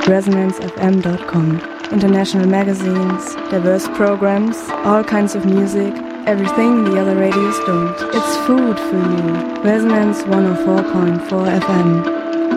ResonanceFM.com. International magazines, diverse programs, all kinds of music, everything the other radios don't. It's food for you. Resonance 104.4 FM.